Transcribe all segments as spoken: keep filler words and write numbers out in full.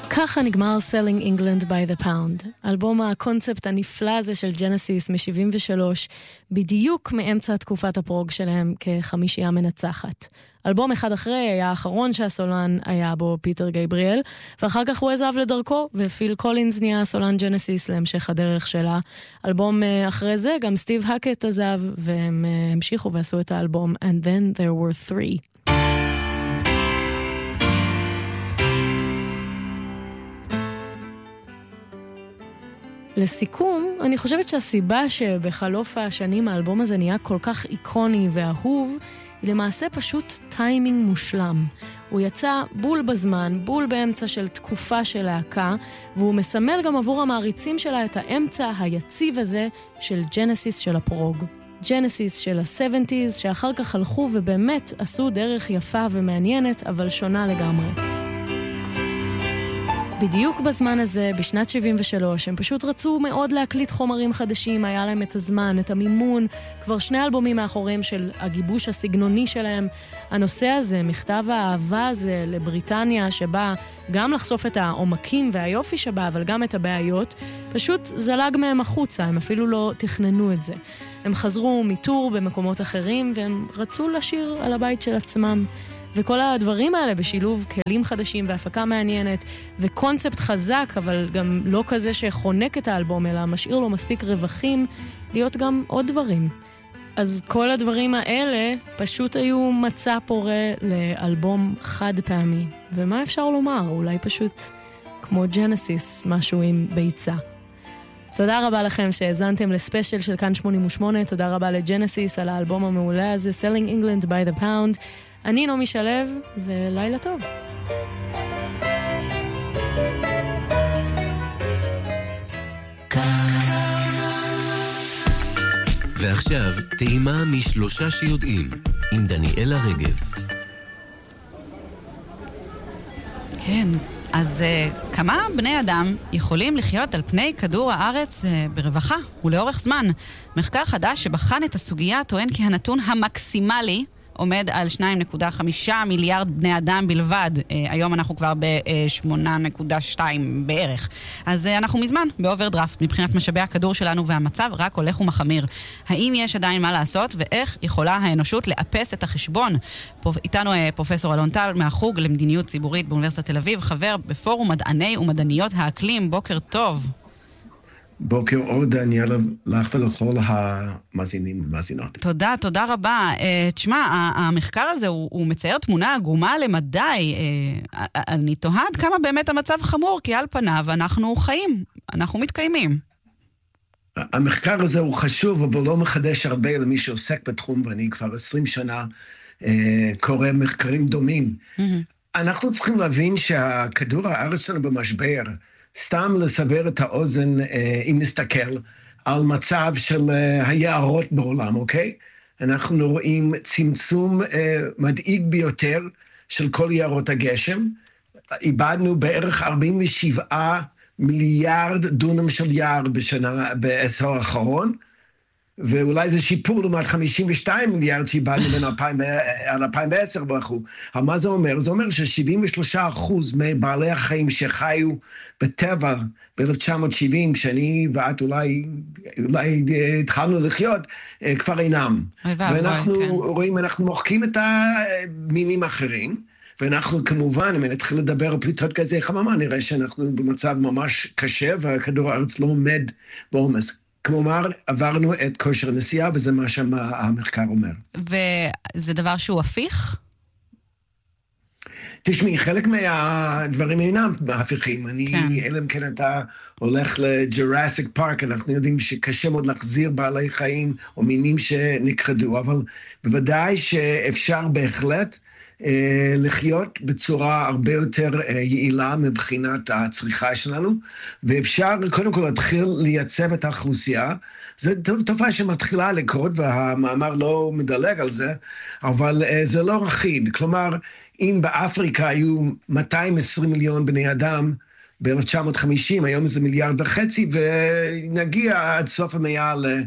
ככה נגמר Selling England by the Pound, אלבום הקונספט הנפלא הזה של ג'נסיס מ-שבעים ושלוש, בדיוק מאמצע תקופת הפרוג שלהם כחמישייה מנצחת. אלבום אחד אחרי היה האחרון שהסולן היה בו פיטר גייבריאל, ואחר כך הוא עזב לדרכו, ופיל קולינס נהיה סולן ג'נסיס להמשך הדרך שלה. אלבום אחרי זה גם סטיב הקט עזב, והם המשיכו ועשו את האלבום And Then There Were Three. לסיכום, אני חושבת שהסיבה שבחלוף השנים האלבום הזה נהיה כל כך איקוני ואהוב, היא למעשה פשוט טיימינג מושלם. הוא יצא בול בזמן, בול באמצע של תקופה של להקה, והוא מסמל גם עבור המעריצים שלה את האמצע היציב הזה של ג'נסיס של הפרוג. ג'נסיס של ה-שבעים, שאחר כך הלכו ובאמת עשו דרך יפה ומעניינת, אבל שונה לגמרי. בדיוק בזמן הזה, בשנת שבעים ושלוש, הם פשוט רצו מאוד להקליט חומרים חדשים, היה להם את הזמן, את המימון, כבר שני אלבומים מאחוריהם של הגיבוש הסגנוני שלהם. הנושא הזה, מכתב האהבה הזה לבריטניה, שבא גם לחשוף את העומקים והיופי שבה, אבל גם את הבעיות, פשוט זלג מהם החוצה, הם אפילו לא תכננו את זה. הם חזרו מטור במקומות אחרים, והם רצו לשיר על הבית של עצמם. וכל הדברים האלה בשילוב כלים חדשים והפקה מעניינת וקונספט חזק, אבל גם לא כזה שחונק את האלבום, אלא משאיר לו מספיק רווחים להיות גם עוד דברים. אז כל הדברים האלה פשוט היו מצע פורה לאלבום חד פעמי. ומה אפשר לומר? אולי פשוט כמו ג'נסיס, משהו עם ביצה. תודה רבה לכם שהזנתם לספיישל של כאן שמונים ושמונה, תודה רבה לג'נסיס על האלבום המעולה הזה, Selling England by the Pound. אני נעמי שלו, ולילה טוב. ועכשיו, טעימה משלושה שיודעים, עם דניאלה רגב. כן, אז uh, כמה בני אדם יכולים לחיות על פני כדור הארץ uh, ברווחה ולאורך זמן? מחקר חדש שבחן את הסוגיה טוען כי הנתון המקסימלי עומד על שניים נקודה חמש מיליארד בני אדם בלבד. היום אנחנו כבר ב-שמונה נקודה שתיים בערך. אז אנחנו מזמן באוברדרפט מבחינת משאבי הכדור שלנו, והמצב רק הולך ומחמיר. האם יש עדיין מה לעשות, ואיך יכולה האנושות לאפס את החשבון? איתנו פרופסור אלון טל מהחוג למדיניות ציבורית באוניברסיטת תל אביב, חבר בפורום מדעני ומדעניות האקלים. בוקר טוב. בוקר אור דניאלה, לך ולכל המאזינים ומאזינות. תודה, תודה רבה. Uh, תשמע, המחקר הזה הוא, הוא מצייר תמונה עגומה למדי. Uh, אני תוהה עד כמה באמת המצב חמור, כי על פניו אנחנו חיים, אנחנו מתקיימים. המחקר הזה הוא חשוב, אבל לא מחדש הרבה למי שעוסק בתחום, ואני כבר עשרים שנה uh, קורא מחקרים דומים. Mm-hmm. אנחנו צריכים להבין שהכדור הארץ שלנו במשבר, סתם לסבר את האוזן, אם נסתכל על מצב של היערות בעולם, אוקיי? אנחנו רואים צמצום מדאיג ביותר של כל יערות הגשם. איבדנו בערך ארבעים ושבעה מיליארד דונם של יער בשנה, בעשור האחרון, ואולי זה שיפור לעומת חמישים ושתיים מיליארד שאיבדנו בין אלפיים ועשר ברחו. אבל מה זה אומר? זה אומר ש-שבעים ושלושה אחוז מבעלי החיים שחיו בטבע ב-אלף תשע מאות שבעים, כשאני ואת אולי, אולי התחלנו לחיות, כבר אינם. ואנחנו רואים, אנחנו מוחקים את המינים האחרים, ואנחנו כמובן, אם נתחיל לדבר על פליטות גזי חממה, נראה שאנחנו במצב ממש קשה, וכדור הארץ לא עומד בעומס. כלומר, עברנו את כושר הנסיעה, וזה מה שהמחקר אומר. וזה דבר שהוא הפיך? תשמעי, חלק מהדברים אינם הפיכים. אני, אלא אם כן אתה הולך לג'ראסיק פארק, אנחנו יודעים שקשה מאוד להחזיר בעלי חיים, או מינים שנכחדו, אבל בוודאי שאפשר בהחלט לחיות בצורה הרבה יותר יעילה מבחינת הצריכה שלנו, ואפשר קודם כל להתחיל לייצב את האוכלוסייה. זו תופעה שמתחילה לקרות, והמאמר לא מדלג על זה, אבל זה לא רחיד. כלומר, אם באפריקה היו מאתיים ועשרים מיליון בני אדם ב-אלף תשע מאות וחמישים, היום זה מיליארד וחצי, ונגיע עד סוף המאה ל...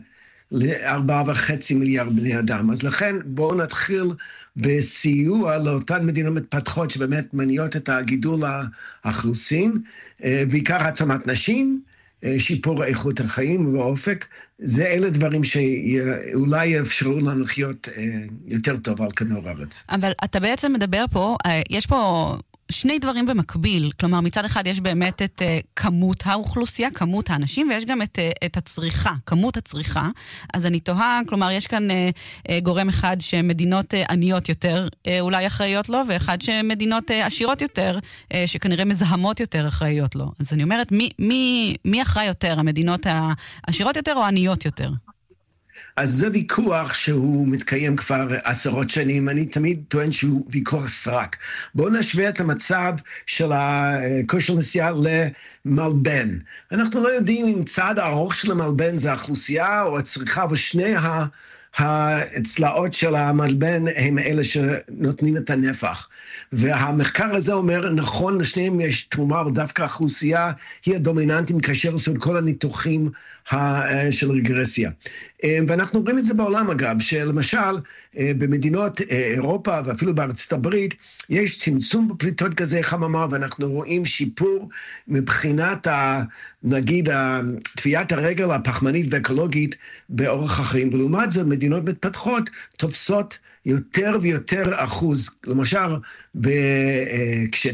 לארבעה וחצי מיליארד בני אדם. אז לכן בואו נתחיל בסיוע לאותן מדינות מתפתחות שבאמת מניעות את הגידול האכלוסין, בעיקר העצמת נשים, שיפור איכות החיים ואופק. זה אלה דברים שאולי יאפשרו לנו לחיות יותר טוב על כדור הארץ. אבל אתה בעצם מדבר פה, יש פה שני דברים במקביל, כלומר מצד אחד יש באמת את uh, כמות האוכלוסייה, כמות האנשים, ויש גם את, uh, את הצריכה, כמות הצריכה. אז אני תוהה, כלומר יש כאן uh, uh, גורם אחד שמדינות uh, עניות יותר uh, אולי אחראיות לו, ואחד שמדינות uh, עשירות יותר, uh, שכנראה מזהמות יותר אחראיות לו. אז אני אומרת, מי, מי, מי אחראי יותר, המדינות העשירות יותר או העניות יותר? אז זה ויכוח שהוא מתקיים כבר עשרות שנים, אני תמיד טוען שהוא ויכוח סרק. בואו נשווה את המצב של כושר נשיאה למלבן. אנחנו לא יודעים אם צעד הארוך של המלבן זה האוכלוסייה או הצריכה, ושני ה... הצלעות של המלבן הם אלה שנותנים את הנפח. והמחקר הזה אומר, נכון, לשניהם יש תרומה, אבל דווקא האוכלוסייה היא הדומיננטית כאשר עשו את כל הניתוחים של רגרסיה. ואנחנו רואים את זה בעולם אגב, שלמשל במדינות אירופה ואפילו בארצות הברית, יש צמצום בפליטות גזי חממה, ואנחנו רואים שיפור מבחינת, ה, נגיד, תביעת הרגל הפחמנית ואקולוגית באורח החיים, ולעומת זאת מדינות מתפתחות תופסות יותר ויותר אחוז, למשל, כש